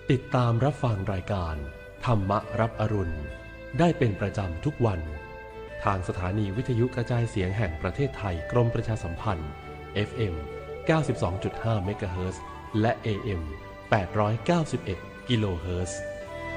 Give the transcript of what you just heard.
ติดตามรับฟังรายการธรรมรับอรุณได้เป็นประจำทุกวันทางสถานีวิทยุกระจายเสียงแห่งประเทศไทยกรมประชาสัมพันธ์ FM 92.5 เมกะเฮิรตซ์และ AM 891 กิโลเฮิรตซ์